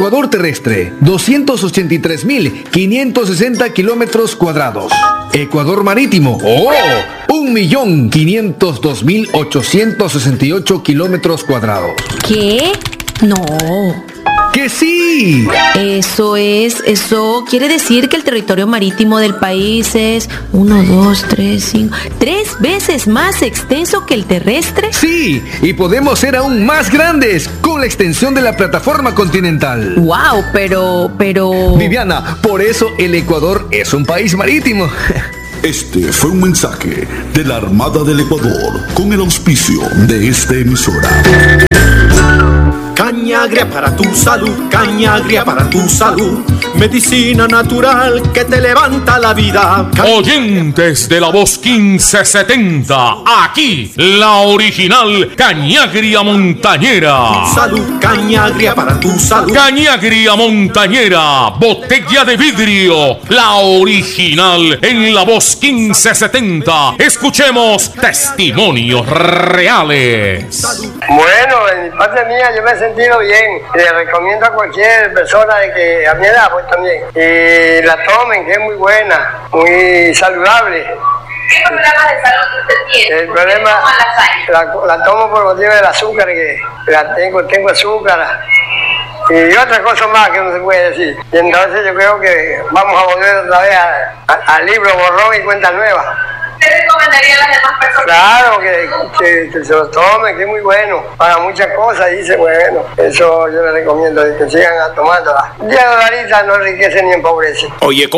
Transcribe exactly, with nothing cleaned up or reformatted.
Ecuador terrestre, doscientos ochenta y tres mil quinientos sesenta kilómetros cuadrados. Ecuador marítimo, ¡oh! un millón quinientos dos mil ochocientos sesenta y ocho kilómetros cuadrados. ¿Qué? No. ¡Que sí! Eso es, eso quiere decir que el territorio marítimo del país es uno, dos, tres, cinco, tres veces más extenso que el terrestre. Sí, y podemos ser aún más grandes con la extensión de la plataforma continental. Wow, pero, pero... Viviana, por eso el Ecuador es un país marítimo. Este fue un mensaje de la Armada del Ecuador con el auspicio de esta emisora. Caña agria para tu salud, caña agria para tu salud, medicina natural que te levanta la vida. Oyentes de la voz quince setenta, aquí la original Cañagria Montañera. Salud, caña agria para tu salud. Cañagria Montañera, botella de vidrio, la original en la voz quince setenta. Escuchemos testimonios reales. Bueno, en mi parte mía yo me he sentido bien. Le recomiendo a cualquier persona de que a mi edad pues también y la tomen, que es muy buena, muy saludable. ¿Qué problemas de salud usted tiene? El problema la, la tomo por motivo del azúcar, que la tengo, tengo azúcar y otra cosa más que no se puede decir. Y entonces yo creo que vamos a volver otra vez al libro borrón y cuenta nueva. ¿Qué recomendaría a las demás personas? Claro, que, que, que se lo tomen, que es muy bueno para muchas cosas. Dice, bueno, eso yo les recomiendo, que sigan tomándola. Ya la ahorita no enriquece ni empobrece. Oye,